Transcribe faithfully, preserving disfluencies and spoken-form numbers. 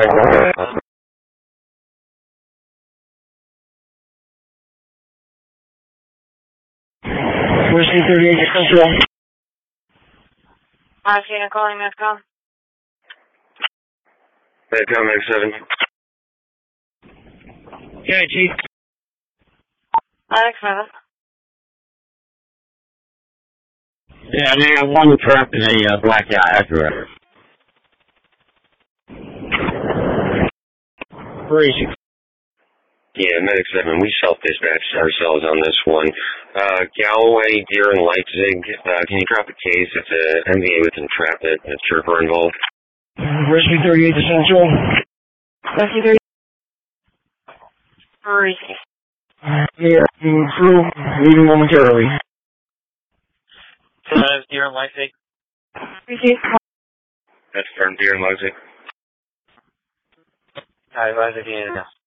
Whiskey thirty-eight to Central. Uh, Tina calling Medcom. Medcom X seven. Yeah, Chief. Alex seven. Yeah, they got one truck and a uh, black Acura. Where is he? Yeah, Medic seven, we self-dispatched ourselves on this one. Uh, Galloway, Deer, and Leipzig, uh, can you drop a case? It's a M V A with entrapment, a trooper involved. Whiskey thirty-eight to Central. Whiskey thirty-eight. Where is he? Yeah, through, leaving momentarily. So that is Deer and Leipzig. Receive. That's from Deer and Leipzig. Alright, Leipzig, yeah.